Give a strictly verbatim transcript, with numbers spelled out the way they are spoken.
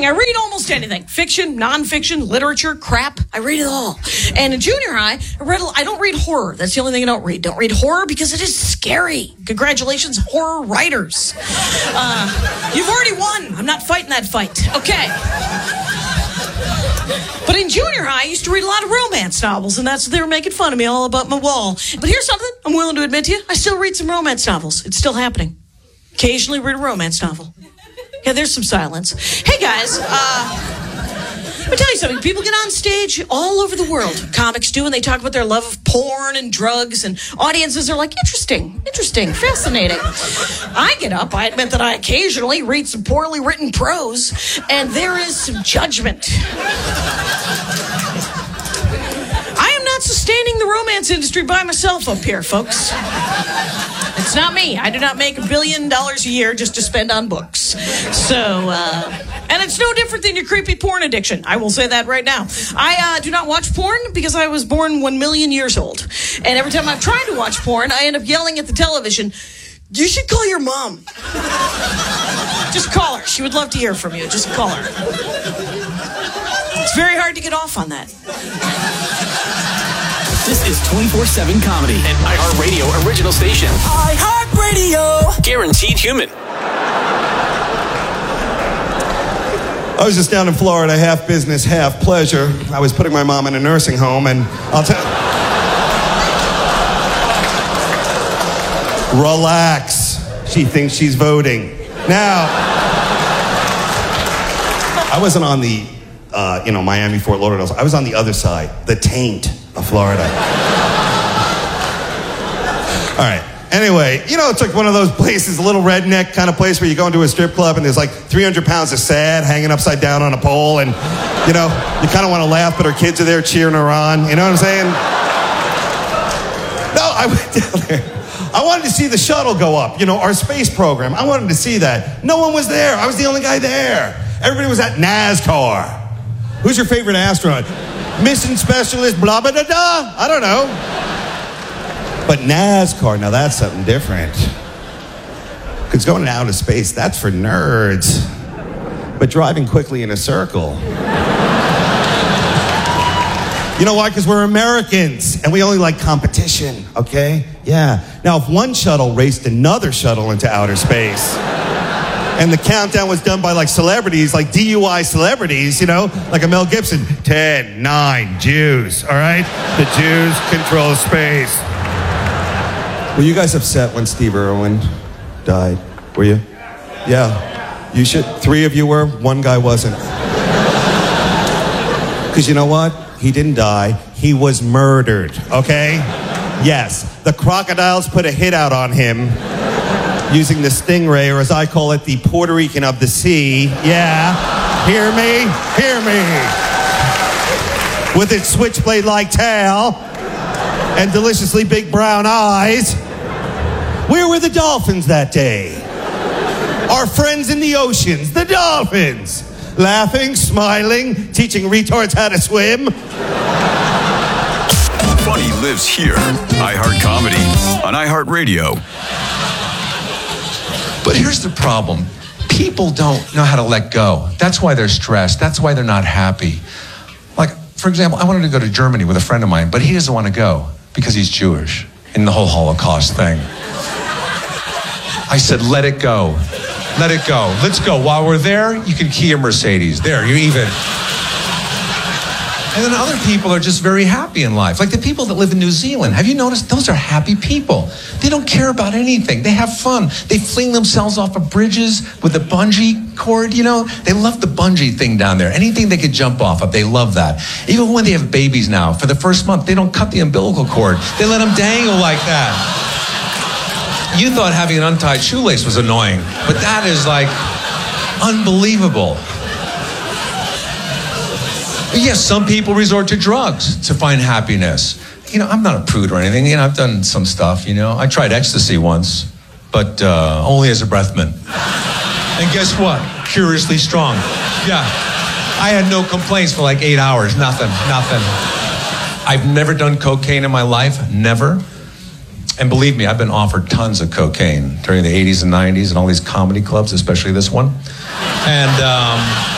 thing. I read almost anything. Fiction, nonfiction, literature, crap. I read it all. And in junior high, I read. I don't read horror. That's the only thing I don't read. Don't read horror because it is scary. Congratulations, horror writers. Uh, you've already won. I'm not fighting that fight. Okay. But in junior high, I used to read a lot of romance novels, and that's what they were making fun of me all about my wall. But here's something I'm willing to admit to you. I still read some romance novels. It's still happening. Occasionally read a romance novel. Yeah, there's some silence. Hey, guys, uh, let me tell you something. People get on stage all over the world. Comics do, and they talk about their love of porn and drugs, and audiences are like, interesting, interesting, fascinating. I get up, I admit that I occasionally read some poorly written prose, and there is some judgment. I am not sustaining the romance industry by myself up here, folks. It's not me. I do not make a billion dollars a year just to spend on books. So, uh, and it's no different than your creepy porn addiction. I will say that right now. I uh, do not watch porn because I was born one million years old. And every time I've tried to watch porn, I end up yelling at the television, you should call your mom. Just call her. She would love to hear from you. Just call her. It's very hard to get off on that. This is twenty-four seven Comedy, an iHeartRadio original station. iHeartRadio! Guaranteed human. I was just down in Florida, half business, half pleasure. I was putting my mom in a nursing home, and I'll tell... Relax. She thinks she's voting. Now, I wasn't on the, uh, you know, Miami, Fort Lauderdale. I was on the other side, the taint of Florida. All right. Anyway, you know, it's like one of those places, a little redneck kind of place where you go into a strip club and there's like three hundred pounds of sad hanging upside down on a pole, and, you know, you kind of want to laugh, but her kids are there cheering her on. You know what I'm saying? No, I went down there. I wanted to see the shuttle go up, you know, our space program. I wanted to see that. No one was there. I was the only guy there. Everybody was at NASCAR. Who's your favorite astronaut? Mission specialist, blah, blah, blah, blah. I don't know. But NASCAR, now that's something different. Because going out of space, that's for nerds. But driving quickly in a circle. You know why? Because we're Americans, and we only like competition, okay? Yeah. Now, if one shuttle raced another shuttle into outer space, and the countdown was done by like celebrities, like D U I celebrities, you know, like a Mel Gibson, ten, nine, Jews, all right? The Jews control space. Were you guys upset when Steve Irwin died? Were you? Yeah. You should. Three of you were. One guy wasn't. Because you know what? He didn't die. He was murdered, okay? Yes. The crocodiles put a hit out on him using the Stingray, or as I call it, the Puerto Rican of the sea. Yeah. Hear me? Hear me. With its switchblade-like tail and deliciously big brown eyes. Where were the dolphins that day? Our friends in the oceans, the dolphins. Laughing, smiling, teaching retards how to swim. Funny lives here. iHeart Comedy on iHeartRadio. But here's the problem. People don't know how to let go. That's why they're stressed. That's why they're not happy. Like, for example, I wanted to go to Germany with a friend of mine, but he doesn't want to go because he's Jewish in the whole Holocaust thing. I said, let it go. Let it go. Let's go. While we're there, you can key a Mercedes. There, you even. And then other people are just very happy in life. Like the people that live in New Zealand. Have you noticed? Those are happy people. They don't care about anything. They have fun. They fling themselves off of bridges with a bungee cord, you know? They love the bungee thing down there. Anything they could jump off of, they love that. Even when they have babies now, for the first month, they don't cut the umbilical cord. They let them dangle like that. You thought having an untied shoelace was annoying, but that is like unbelievable. Yes, some people resort to drugs to find happiness. You know, I'm not a prude or anything. You know, I've done some stuff, you know. I tried ecstasy once, but uh, only as a breath mint. And guess what? Curiously strong. Yeah. I had no complaints for like eight hours. Nothing, nothing. I've never done cocaine in my life. Never. And believe me, I've been offered tons of cocaine during the eighties and nineties and all these comedy clubs, especially this one. And um,